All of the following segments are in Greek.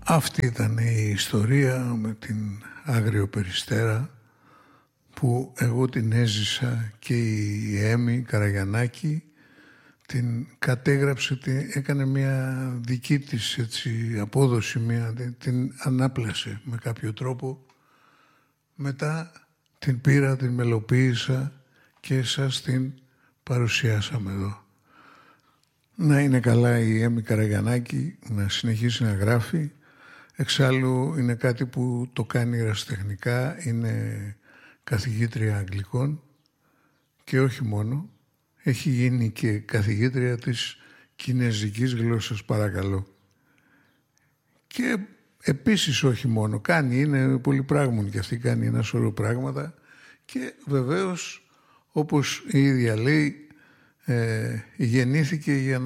Αυτή ήταν η ιστορία με την Άγριο Περιστέρα που εγώ την έζησα και η Έμι Καραγιαννάκη την κατέγραψε, έκανε μια δική της έτσι, απόδοση, την ανάπλασε με κάποιο τρόπο. Μετά την πήρα, την μελοποίησα και σας την παρουσιάσαμε εδώ. Να είναι καλά η Έμι Καραγιαννάκη, να συνεχίσει να γράφει. Εξάλλου είναι κάτι που το κάνει ερασιτεχνικά, είναι καθηγήτρια Αγγλικών και όχι μόνο, έχει γίνει και καθηγήτρια της κινεζικής γλώσσας, παρακαλώ. Και επίσης όχι μόνο, είναι πολυπράγμονη και αυτή, κάνει ένα σωρό πράγματα και βεβαίως, όπως η ίδια λέει, γεννήθηκε για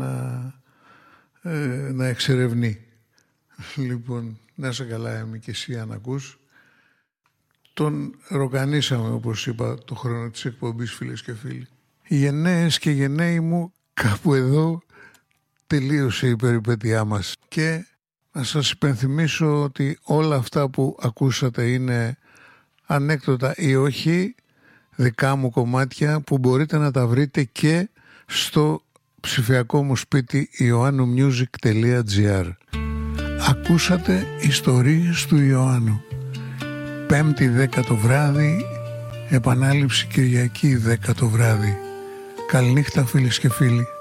να εξερευνεί. Λοιπόν, να είσαι καλά Έμι και εσύ αν ακούς. Τον ροκανίσαμε, όπως είπα, το χρόνο της εκπομπής, φίλες και φίλοι. Οι γενναίες και γενναίοι μου, κάπου εδώ τελείωσε η περιπέτειά μας. Και να σας υπενθυμίσω ότι όλα αυτά που ακούσατε είναι ανέκδοτα ή όχι δικά μου κομμάτια που μπορείτε να τα βρείτε και στο ψηφιακό μου σπίτι ioannomusic.gr. Ακούσατε ιστορίες του Ιωάννου. 5η 10 το βράδυ, επανάληψη Κυριακή 10 το βράδυ. Καληνύχτα φίλες και φίλοι.